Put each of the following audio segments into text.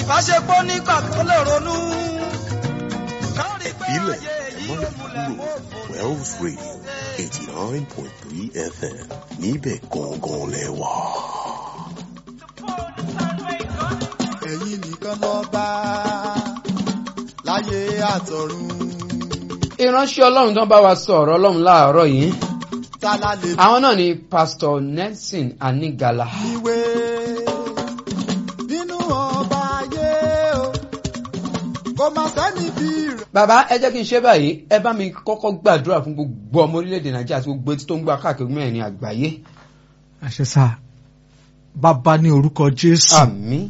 ìbáṣepọ̀ nígbà tó lè ronú. Ìbílẹ̀ Mọ́nàkúrò Wells Radio 89.3 FM níbẹ̀ gangan lẹ́wà. Ẹ̀yin nìkan lọ́ba láyé àtọ̀run. Ìránṣẹ́ Ọlọ́run tó bá wa sọ̀rọ̀ Ọlọ́run láàárọ̀ yìí. Tálá lè Àwọn náà ni Pastor Nelson Anigala. ìwé nínú ọba ayé o. Kò má sẹ́ni bí rẹ̀. Bàbá ẹ jẹ́ kí n ṣe báyìí, ẹ bá mi kọ́kọ́ gbàdúrà fún gbogbo ọmọ orílẹ̀-èdè Nàìjíríà àti gbogbo etí tó ń gbà káàkiri mẹ́rin àgbáyé. àṣẹ sá bàbá ní orúkọ Jésù Àmín.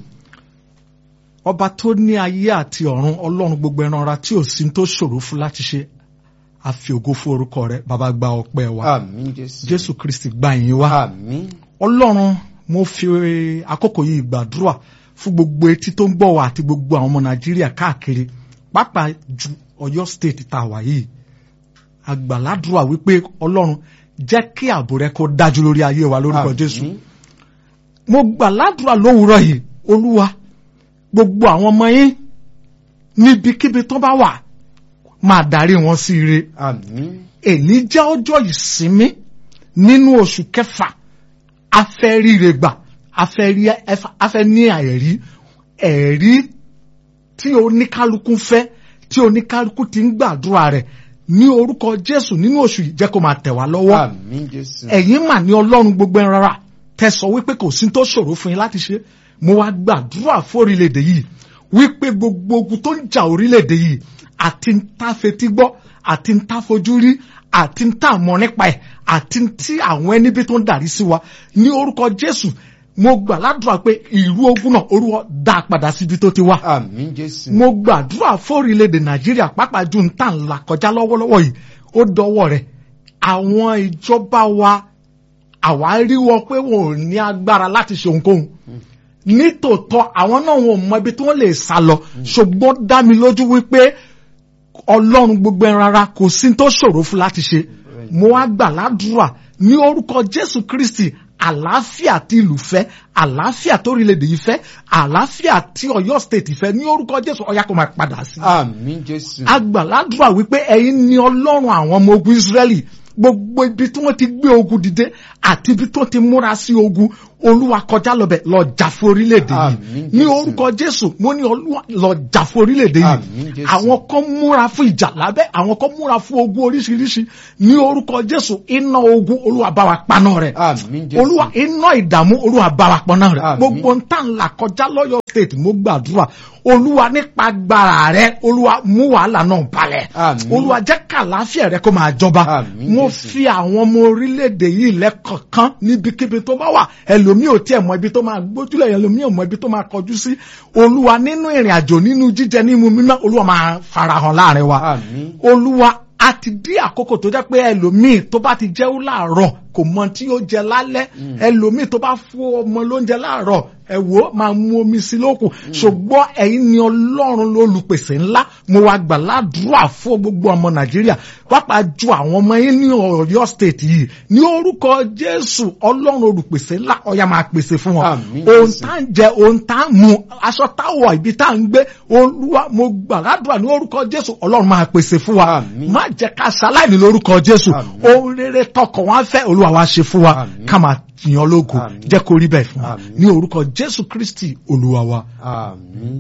ọba tó ní ayé àti ọ̀run ọlọ́run gbogbo ẹran ara tí ò sí tó ṣòro fún láti ṣe a fi ògo fún orúkọ rẹ bàbá gba ọpẹ́ wa Àmín Jésù. Jésù Kristi gba ìyìn wa Àmín. ọlọ́run mo fi àkókò yìí gbàdúrà fún gbogbo etí tó ń gbọ́ wa àti gbogbo àwọn ọmọ Nàìjíríà káàkiri pàápàá ju Ọ̀yọ́ state tá a wà yìí àgbàládùúrà wípé ọlọ́run jẹ́ kí ààbò rẹ kó dájú lórí ayé wa lórúkọ Àmín. Jésù mo gbàládùúrà lówùúrọ̀ yìí Olúwa gbogbo àwọn ọmọ yín níbikíbi tó bá wà máa darí wọn sí ire Àmín. èní jẹ́ ọjọ́ ìsinmi nínú oṣù kẹfà afẹ́ ríre gbà afẹ́ ní ẹ̀rí tí oníkálukú fẹ́ tí oníkálukú ti ń gbàdúrà rẹ̀ ní orúkọ Jésù nínú oṣù yìí jẹ́ kó máa tẹ̀ wá lọ́wọ́ Àmín Jésù. ẹ̀yin mà ní Ọlọ́run gbogbo ẹran rárá tẹ́ sọ wípé kò sí tó ṣòro fún yín láti ṣe mo wá gbàdúrà fún orílẹ̀-èdè yìí wípé gbogbo ogun tó ń jà orílẹ̀-èdè yìí àti ń tá fetí gbọ́ àti ń tá fojú rí àti ń tá mọ̀ nípa ẹ̀ àti ń tí àwọn ẹni bí tó ń darí sí wa ní orúkọ Jésù mo gbà ládùúrà pé ìrú ogun náà Olúwa dá padà síbi tó ti wá Àmín Jésù. mo gbàdúrà fún orílẹ̀-èdè Nàìjíríà pàápàá ju ń tà ńlá kọjá lọ́wọ́lọ́wọ́ yìí ó dọwọ́ rẹ̀ àwọn ìjọba wa àwa rí wọn pé wọn ò ní agbára láti ṣe ohunkóhun nítòótọ́ àwọn náà wọn ò mọ ibi tí wọ́n lè sá lọ ṣùgbọ́n dá mi lójú wípé Ọlọ́run gbogbo ẹran ara kò sí tó ṣòro fún láti ṣe mo wá gbà ládùúrà ní orúkọ Jésù Kristi àlàáfíà tí ìlú fẹ́ àlàáfíà tó orílẹ̀-èdè yìí fẹ́ àlàáfíà tí Ọ̀yọ́ state fẹ́ ní orúkọ Jésù ó yá kó máa padà sí. Àmín Jésù. a gbà ládùúrà wípé ẹ̀yin ni Ọlọ́run àwọn ọmọ ogun Ísírẹ́lì gbogbo ibi tí wọ́n ti gbé ogun dìde àti ibi tó ti múra sí ogun Olúwa kọjá lọ́bẹ̀ lọ jà fún orílẹ̀-èdè yìí Àmín ní Jésù. orúkọ Jésù mo ní Olúwa lọ jà fún orílẹ̀-èdè yìí Àmín Jésù. àwọn kan múra fún ìjà lábẹ́ àwọn kan múra fún ogun oríṣiríṣi ní orúkọ Jésù iná ogun Olúwa bá wa paná rẹ̀ Àmín Jésù. Olúwa iná ìdààmú Olúwa bá wa paná rẹ̀ Àmín. gbogbo ń tà ń là kọjá lọ́yọ̀ state mo gbàdúrà Olúwa nípa agbára rẹ̀ Olúwa mú wàhálà náà balẹ̀ Àmín. Olúwa jẹ́ kàlàáfíà rẹ̀ kó máa jọba Àmín mo Jésù. fi àwọn ọmọ orílẹ̀-èdè yìí lẹ́kọ̀ọ̀kan níbikíbi tó bá wà ẹlòmíì ò tiẹ̀ mọ ibi tó máa gbójúlẹ̀ ẹlòmíì ò mọ ibi tó máa kọjú sí Olúwa nínú ìrìn àjò nínú jíjẹ nínú mímọ́ Olúwa máa farahàn láàrin wa Àmín. Olúwa a ti dí àkókò tó jẹ́ pé ẹlòmíì tó bá ti jẹ́ láàárọ̀ kò mọ tí ó jẹ lálẹ́ ẹlòmíì tó bá fún ọmọ lóúnjẹ láàárọ̀ ẹ wò ó máa mú omi sí lókun ṣùgbọ́n ẹ̀yin ni Ọlọ́run lólùpèsè ńlá mo wá gbà ládùúrà fún gbogbo ọmọ Nàìjíríà pàápàá ju àwọn ọmọ yín ní Ọ̀yọ́ state yìí ní orúkọ Jésù Ọlọ́run olùpèsè ńlá ó yá máa pèsè fún wọn Àmín ohun Jésù. tá ń jẹ ohun tá ń mu aṣọ táwọ̀ ibi tá ń gbé Olúwa mo gbà ládùúrà ní orúkọ Jésù Ọlọ́run máa pèsè fún wa Àmín. má jẹ́ ká ṣaláìní lórúkọ Jésù Àmín. ohun rere tọkàn wá fẹ́ Olúwa wá ṣe fún wa Àmín. ká máa yìn ọ́ lógo Àmín. jẹ́ kó rí bẹ́ẹ̀ fún wa Àmín. ní orúkọ Jésù Kristi Olúwa wa. Àmín.